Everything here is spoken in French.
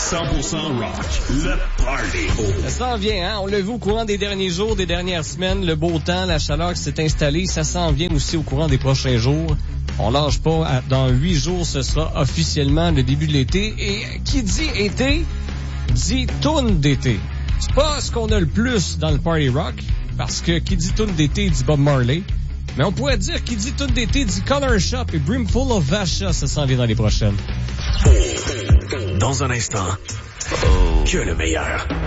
100% rock. Le Party. Ça s'en vient, hein? On l'a vu au courant des derniers jours, des dernières semaines, le beau temps, la chaleur qui s'est installée. Ça s'en vient aussi au courant des prochains jours. On lâche pas. Dans 8 jours, ce sera officiellement le début de l'été. Et qui dit été, dit tourne d'été. C'est pas ce qu'on a le plus dans le party rock, parce que qui dit tourne d'été, dit Bob Marley. Mais on pourrait dire qui dit tourne d'été, dit Color Shop et Brimful of Vasha. Ça s'en vient dans les prochaines. Dans un instant, que le meilleur.